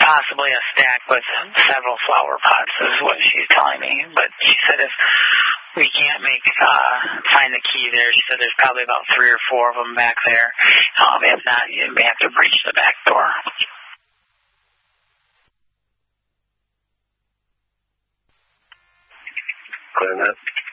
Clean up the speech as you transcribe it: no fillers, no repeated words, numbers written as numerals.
possibly a stack with several flower pots is what she's telling me. But she said if we can't find the key there, she said there's probably about 3 or 4 of them back there. If not, you may have to breach the back door. Clear enough.